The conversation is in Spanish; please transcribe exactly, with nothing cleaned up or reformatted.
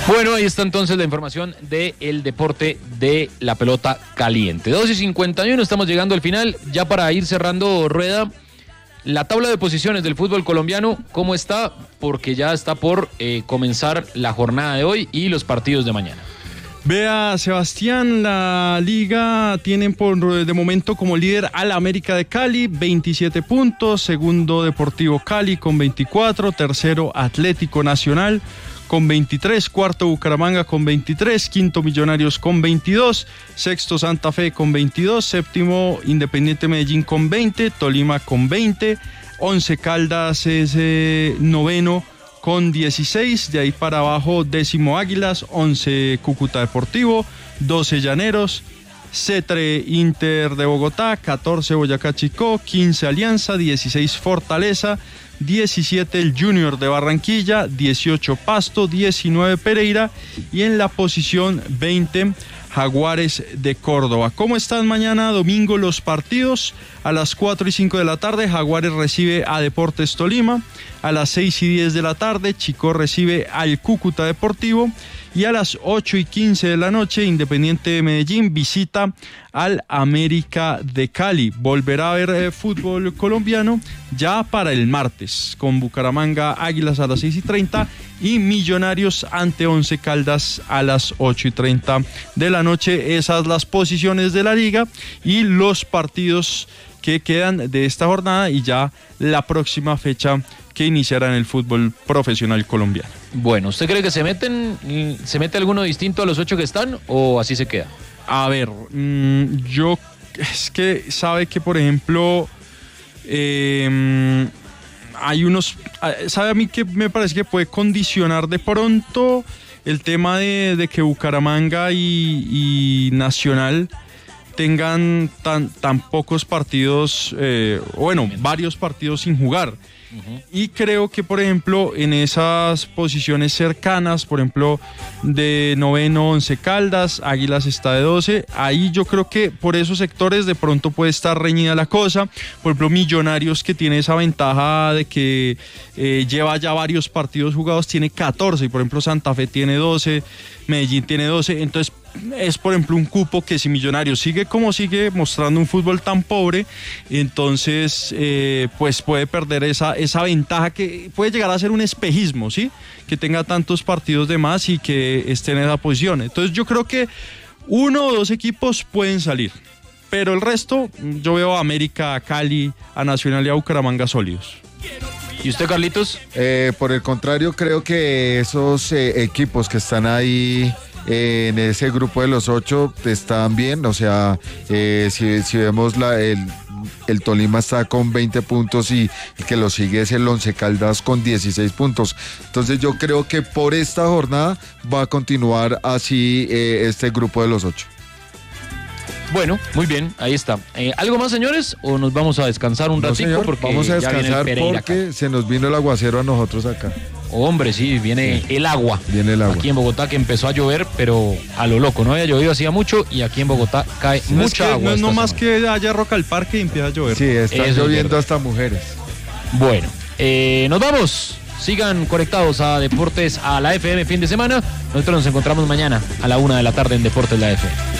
Bueno, ahí está entonces la información del deporte de la pelota caliente. dos y cincuenta y uno, estamos llegando al final. Ya para ir cerrando rueda, la tabla de posiciones del fútbol colombiano, ¿cómo está? Porque ya está por eh, comenzar la jornada de hoy y los partidos de mañana. Vea, Sebastián, la liga tienen por de momento como líder al América de Cali, veintisiete puntos, segundo Deportivo Cali con veinticuatro, tercero Atlético Nacional con veintitrés, cuarto Bucaramanga con veintitrés, quinto Millonarios con veintidós, sexto Santa Fe con veintidós, séptimo Independiente Medellín con veinte, Tolima con veinte, once Caldas es eh, noveno con dieciséis, de ahí para abajo décimo Águilas, once Cúcuta Deportivo, doce Llaneros, Cetre Inter de Bogotá, catorce Boyacá Chicó, quince Alianza, dieciséis Fortaleza, diecisiete el Junior de Barranquilla, dieciocho Pasto, diecinueve Pereira y en la posición veinte Jaguares de Córdoba. ¿Cómo están mañana domingo los partidos? A las cuatro y cinco de la tarde Jaguares recibe a Deportes Tolima, a las seis y diez de la tarde Chicó recibe al Cúcuta Deportivo y a las ocho y quince de la noche Independiente de Medellín visita al América de Cali. Volverá a ver eh, fútbol colombiano ya para el martes con Bucaramanga Águilas a las seis y treinta y Millonarios ante Once Caldas a las ocho y treinta de la noche. Esas las posiciones de la liga y los partidos que quedan de esta jornada y ya la próxima fecha que iniciará en el fútbol profesional colombiano. Bueno, ¿usted cree que se meten, se mete alguno distinto a los ocho que están o así se queda? A ver, mmm, yo es que sabe que por ejemplo eh, hay unos, sabe a mí que me parece que puede condicionar de pronto el tema de, de que Bucaramanga y, y Nacional tengan tan, tan pocos partidos, eh, bueno, varios partidos sin jugar. Uh-huh. Y creo que, por ejemplo, en esas posiciones cercanas, por ejemplo, de noveno, Once Caldas, Águilas está de doce, ahí yo creo que por esos sectores de pronto puede estar reñida la cosa. Por ejemplo, Millonarios, que tiene esa ventaja de que eh, lleva ya varios partidos jugados, tiene catorce, y por ejemplo Santa Fe tiene doce, Medellín tiene doce, entonces es por ejemplo un cupo que si Millonarios sigue como sigue mostrando un fútbol tan pobre, entonces eh, pues puede perder esa, esa ventaja que puede llegar a ser un espejismo, ¿sí? Que tenga tantos partidos de más y que esté en esa posición. Entonces yo creo que uno o dos equipos pueden salir, pero el resto yo veo a América, a Cali, a Nacional y a Bucaramanga sólidos. ¿Y usted, Carlitos? Eh, por el contrario, creo que esos eh, equipos que están ahí eh, en ese grupo de los ocho están bien. O sea, eh, si, si vemos la, el, el Tolima está con veinte puntos y el que lo sigue es el Once Caldas con dieciséis puntos. Entonces yo creo que por esta jornada va a continuar así eh, este grupo de los ocho. Bueno, muy bien, ahí está. Eh, ¿Algo más, señores? ¿O nos vamos a descansar un no, ratito? Señor, porque vamos a descansar porque acá se nos vino el aguacero a nosotros acá. Hombre, sí, viene sí. el agua. Viene el agua. Aquí en Bogotá que empezó a llover, pero a lo loco. No había llovido hacía mucho y aquí en Bogotá cae no mucha es que, agua. No es nomás que haya Roca al Parque y empieza a llover. Sí, está Eso lloviendo hasta mujeres. Bueno, eh, nos vamos. Sigan conectados a Deportes, a la F M fin de semana. Nosotros nos encontramos mañana a la una de la tarde en Deportes La F M.